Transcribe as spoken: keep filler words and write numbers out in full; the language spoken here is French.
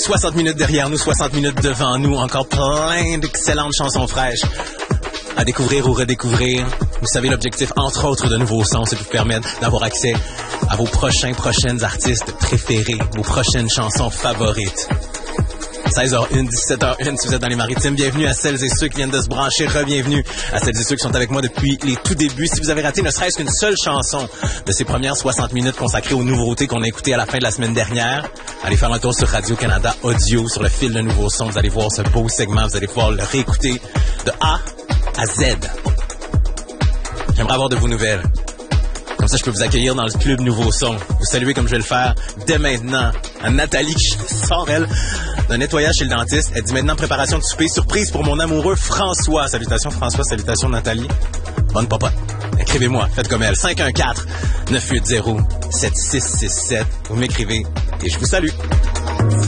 soixante minutes derrière nous, soixante minutes devant nous, encore plein d'excellentes chansons fraîches à découvrir ou redécouvrir. Vous savez, l'objectif, entre autres, de Nouveaux Sons, c'est de vous permettre d'avoir accès à vos prochains, prochaines artistes préférés, vos prochaines chansons favorites. seize heures une, dix-sept heures une, si vous êtes dans les maritimes, bienvenue à celles et ceux qui viennent de se brancher, re-bienvenue à celles et ceux qui sont avec moi depuis les tout débuts. Si vous avez raté ne serait-ce qu'une seule chanson de ces premières soixante minutes consacrées aux nouveautés qu'on a écoutées à la fin de la semaine dernière, allez faire un tour sur Radio-Canada Audio, sur le fil de Nouveaux Sons, vous allez voir ce beau segment, vous allez pouvoir le réécouter de A à Z. J'aimerais avoir de vos nouvelles. Comme ça, je peux vous accueillir dans le club Nouveaux Sons. Vous saluer comme je vais le faire dès maintenant à Nathalie qui sort, elle, d'un nettoyage chez le dentiste. Elle dit maintenant préparation de souper. Surprise pour mon amoureux François. Salutations François, salutations Nathalie. Bonne papa. Écrivez-moi, faites comme elle. cinq un quatre, neuf huit zéro, sept six six sept. Vous m'écrivez et je vous salue.